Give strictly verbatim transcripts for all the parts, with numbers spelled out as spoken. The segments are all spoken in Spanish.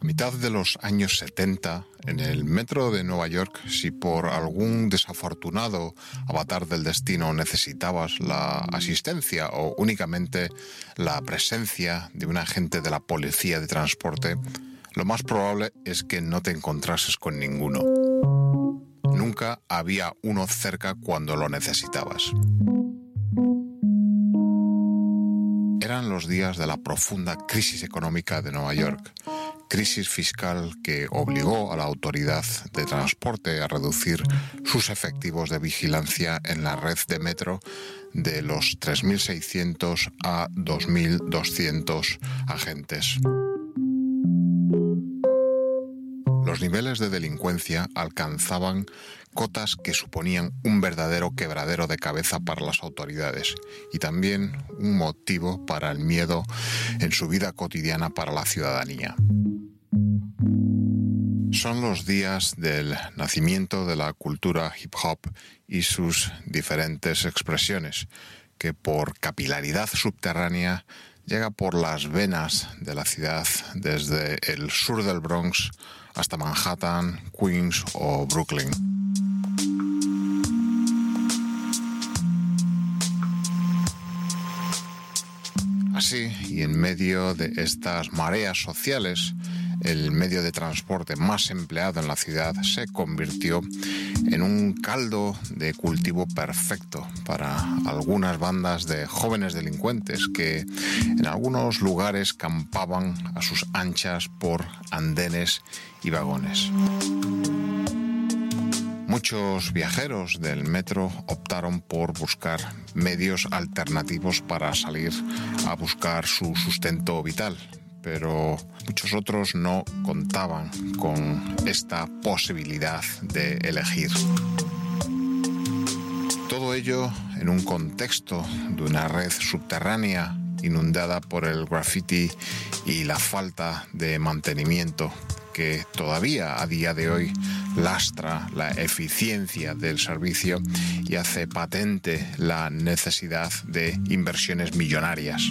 mitad de los años setenta, en el metro de Nueva York, si por algún desafortunado avatar del destino necesitabas la asistencia o únicamente la presencia de un agente de la policía de transporte, lo más probable es que no te encontrases con ninguno. Nunca había uno cerca cuando lo necesitabas. Eran los días de la profunda crisis económica de Nueva York, crisis fiscal que obligó a la autoridad de transporte a reducir sus efectivos de vigilancia en la red de metro de los tres mil seiscientos a dos mil doscientos agentes. Los niveles de delincuencia alcanzaban cotas que suponían un verdadero quebradero de cabeza para las autoridades y también un motivo para el miedo en su vida cotidiana para la ciudadanía. Son los días del nacimiento de la cultura hip hop y sus diferentes expresiones, que por capilaridad subterránea llega por las venas de la ciudad desde el sur del Bronx hasta Manhattan, Queens o Brooklyn. Así, y en medio de estas mareas sociales, el medio de transporte más empleado en la ciudad se convirtió en un caldo de cultivo perfecto para algunas bandas de jóvenes delincuentes que en algunos lugares campaban a sus anchas por andenes y vagones. Muchos viajeros del metro optaron por buscar medios alternativos para salir a buscar su sustento vital, pero muchos otros no contaban con esta posibilidad de elegir. Todo ello en un contexto de una red subterránea inundada por el graffiti y la falta de mantenimiento que todavía a día de hoy lastra la eficiencia del servicio y hace patente la necesidad de inversiones millonarias.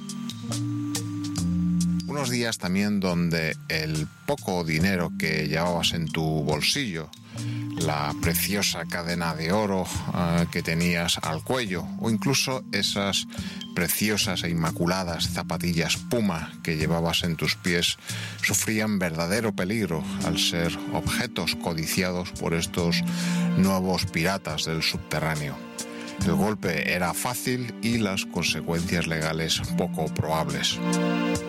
Unos días también donde el poco dinero que llevabas en tu bolsillo, la preciosa cadena de oro uh, que tenías al cuello o incluso esas preciosas e inmaculadas zapatillas Puma que llevabas en tus pies sufrían verdadero peligro al ser objetos codiciados por estos nuevos piratas del subterráneo. El golpe era fácil y las consecuencias legales poco probables.